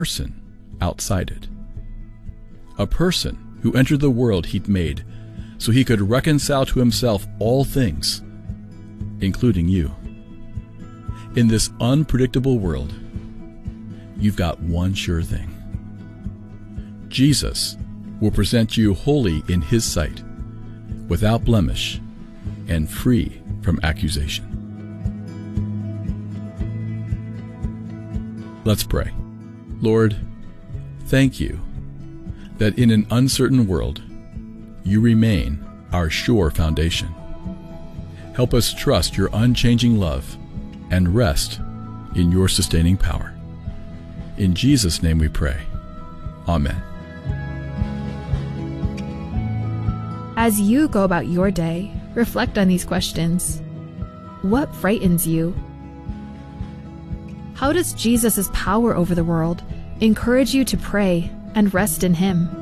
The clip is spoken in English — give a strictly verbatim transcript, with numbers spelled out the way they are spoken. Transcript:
person outside it. A person who entered the world he'd made so he could reconcile to himself all things, including you. In this unpredictable world, you've got one sure thing. Jesus will present you holy in his sight, without blemish, and free from accusation. Let's pray. Lord, thank you that in an uncertain world, you remain our sure foundation. Help us trust your unchanging love and rest in your sustaining power. In Jesus' name we pray. Amen. As you go about your day, reflect on these questions. What frightens you? How does Jesus' power over the world encourage you to pray and rest in him?